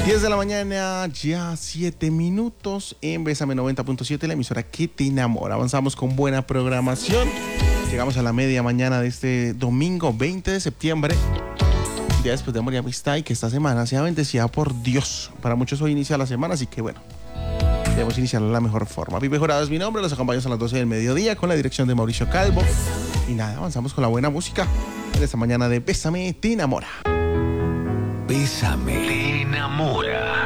10 de la mañana, ya 7 minutos en Bésame 90.7, la emisora que te enamora. Avanzamos con buena programación. Llegamos a la media mañana de este domingo 20 de septiembre. Día después de amor y amistad, y que esta semana sea bendecida por Dios. Para muchos hoy inicia la semana, así que bueno, debemos iniciarla de la mejor forma. Pipe Jurado es mi nombre, los acompañamos a las 12 del mediodía con la dirección de Mauricio Calvo. Y nada, avanzamos con la buena música en esta mañana de Bésame, te enamora. Bésame, te enamora.